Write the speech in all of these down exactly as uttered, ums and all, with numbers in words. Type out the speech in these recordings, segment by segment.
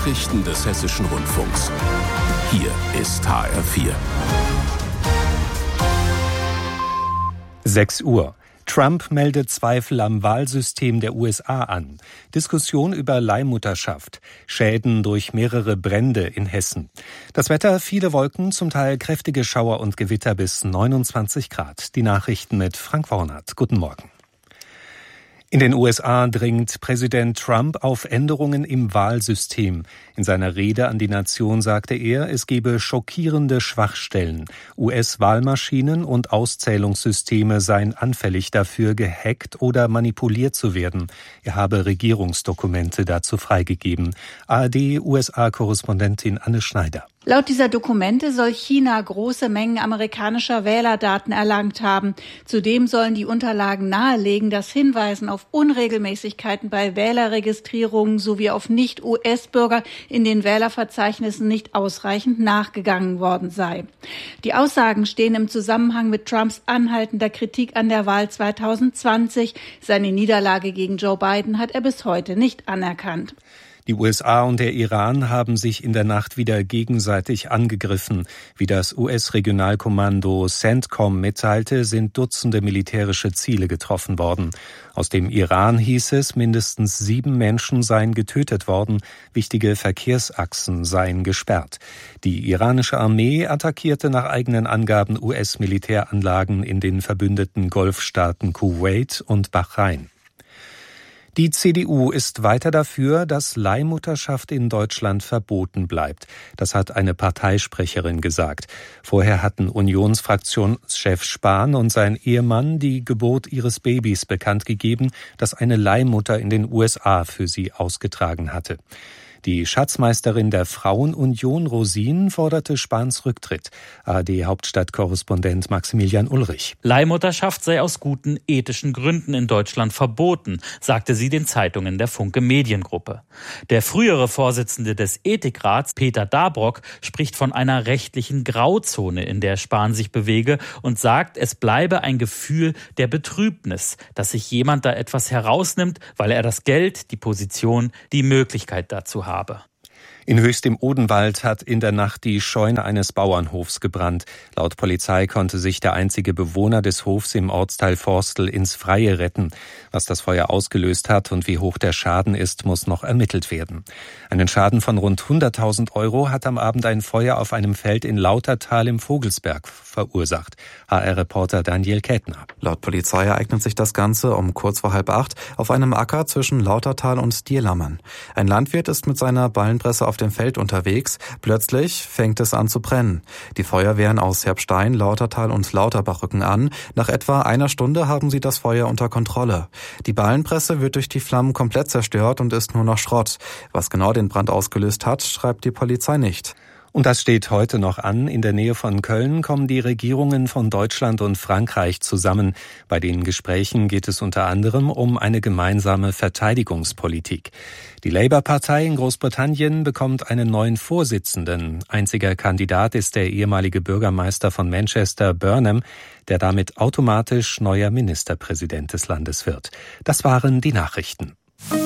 Nachrichten des Hessischen Rundfunks. Hier ist H R vier. sechs Uhr. Trump meldet Zweifel am Wahlsystem der U S A an. Diskussion über Leihmutterschaft. Schäden durch mehrere Brände in Hessen. Das Wetter, viele Wolken, zum Teil kräftige Schauer und Gewitter bis neunundzwanzig Grad. Die Nachrichten mit Frank Wornert. Guten Morgen. In den U S A dringt Präsident Trump auf Änderungen im Wahlsystem. In seiner Rede an die Nation sagte er, es gebe schockierende Schwachstellen. U S-Wahlmaschinen und Auszählungssysteme seien anfällig dafür, gehackt oder manipuliert zu werden. Er habe Regierungsdokumente dazu freigegeben. A R D-U S A-Korrespondentin Anne Schneider. Laut dieser Dokumente soll China große Mengen amerikanischer Wählerdaten erlangt haben. Zudem sollen die Unterlagen nahelegen, dass Hinweisen auf Unregelmäßigkeiten bei Wählerregistrierungen sowie auf Nicht-U S-Bürger in den Wählerverzeichnissen nicht ausreichend nachgegangen worden sei. Die Aussagen stehen im Zusammenhang mit Trumps anhaltender Kritik an der Wahl zweitausendzwanzig. Seine Niederlage gegen Joe Biden hat er bis heute nicht anerkannt. Die U S A und der Iran haben sich in der Nacht wieder gegenseitig angegriffen. Wie das U S-Regionalkommando CENTCOM mitteilte, sind Dutzende militärische Ziele getroffen worden. Aus dem Iran hieß es, mindestens sieben Menschen seien getötet worden, wichtige Verkehrsachsen seien gesperrt. Die iranische Armee attackierte nach eigenen Angaben U S-Militäranlagen in den verbündeten Golfstaaten Kuwait und Bahrain. Die C D U ist weiter dafür, dass Leihmutterschaft in Deutschland verboten bleibt. Das hat eine Parteisprecherin gesagt. Vorher hatten Unionsfraktionschef Spahn und sein Ehemann die Geburt ihres Babys bekannt gegeben, das eine Leihmutter in den U S A für sie ausgetragen hatte. Die Schatzmeisterin der Frauenunion Rosin forderte Spahns Rücktritt. A R D-Hauptstadtkorrespondent Maximilian Ulrich. Leihmutterschaft sei aus guten ethischen Gründen in Deutschland verboten, sagte sie den Zeitungen der Funke Mediengruppe. Der frühere Vorsitzende des Ethikrats, Peter Dabrock, spricht von einer rechtlichen Grauzone, in der Spahn sich bewege und sagt, es bleibe ein Gefühl der Betrübnis, dass sich jemand da etwas herausnimmt, weil er das Geld, die Position, die Möglichkeit dazu habe. In Höchst im Odenwald hat in der Nacht die Scheune eines Bauernhofs gebrannt. Laut Polizei konnte sich der einzige Bewohner des Hofs im Ortsteil Forstel ins Freie retten. Was das Feuer ausgelöst hat und wie hoch der Schaden ist, muss noch ermittelt werden. Einen Schaden von rund hunderttausend Euro hat am Abend ein Feuer auf einem Feld in Lautertal im Vogelsberg verursacht. H R-Reporter Daniel Kettner. Laut Polizei ereignet sich das Ganze um kurz vor halb acht auf einem Acker zwischen Lautertal und Dierlammern. Ein Landwirt ist mit seiner Ballenpresse auf dem Feld unterwegs. Plötzlich fängt es an zu brennen. Die Feuerwehren aus Herbstein, Lautertal und Lauterbach rücken an. Nach etwa einer Stunde haben sie das Feuer unter Kontrolle. Die Ballenpresse wird durch die Flammen komplett zerstört und ist nur noch Schrott. Was genau den Brand ausgelöst hat, schreibt die Polizei nicht. Und das steht heute noch an. In der Nähe von Köln kommen die Regierungen von Deutschland und Frankreich zusammen. Bei den Gesprächen geht es unter anderem um eine gemeinsame Verteidigungspolitik. Die Labour-Partei in Großbritannien bekommt einen neuen Vorsitzenden. Einziger Kandidat ist der ehemalige Bürgermeister von Manchester, Burnham, der damit automatisch neuer Ministerpräsident des Landes wird. Das waren die Nachrichten.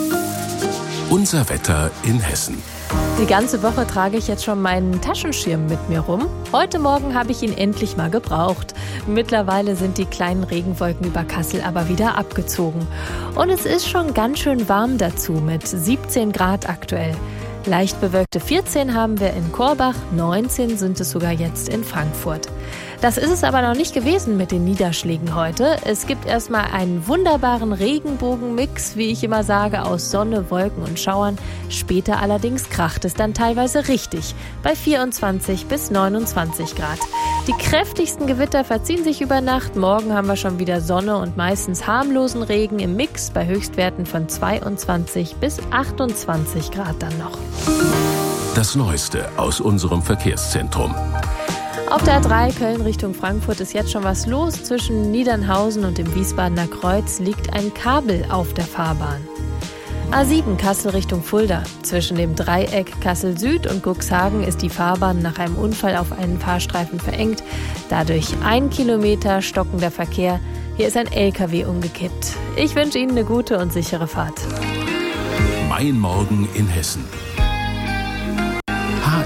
Unser Wetter in Hessen. Die ganze Woche trage ich jetzt schon meinen Taschenschirm mit mir rum. Heute Morgen habe ich ihn endlich mal gebraucht. Mittlerweile sind die kleinen Regenwolken über Kassel aber wieder abgezogen. Und es ist schon ganz schön warm dazu mit siebzehn Grad aktuell. Leicht bewölkte vierzehn haben wir in Korbach, neunzehn sind es sogar jetzt in Frankfurt. Das ist es aber noch nicht gewesen mit den Niederschlägen heute. Es gibt erstmal einen wunderbaren Regenbogenmix, wie ich immer sage, aus Sonne, Wolken und Schauern. Später allerdings kracht es dann teilweise richtig, bei vierundzwanzig bis neunundzwanzig Grad. Die kräftigsten Gewitter verziehen sich über Nacht. Morgen haben wir schon wieder Sonne und meistens harmlosen Regen im Mix bei Höchstwerten von zweiundzwanzig bis achtundzwanzig Grad dann noch. Das Neueste aus unserem Verkehrszentrum. Auf der A drei Köln Richtung Frankfurt ist jetzt schon was los. Zwischen Niedernhausen und dem Wiesbadener Kreuz liegt ein Kabel auf der Fahrbahn. A sieben Kassel Richtung Fulda. Zwischen dem Dreieck Kassel Süd und Cuxhagen ist die Fahrbahn nach einem Unfall auf einen Fahrstreifen verengt. Dadurch ein Kilometer stockender Verkehr. Hier ist ein L K W umgekippt. Ich wünsche Ihnen eine gute und sichere Fahrt. Mein Morgen in Hessen.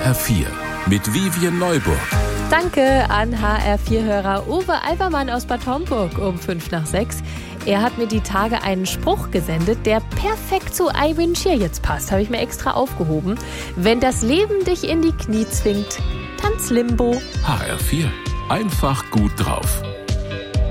R vier mit Vivien Neuburg. Danke an H R vier-Hörer Uwe Albermann aus Bad Homburg um fünf nach sechs. Er hat mir die Tage einen Spruch gesendet, der perfekt zu I Win Cheer jetzt passt. Habe ich mir extra aufgehoben. Wenn das Leben dich in die Knie zwingt, tanz Limbo. H R vier. Einfach gut drauf.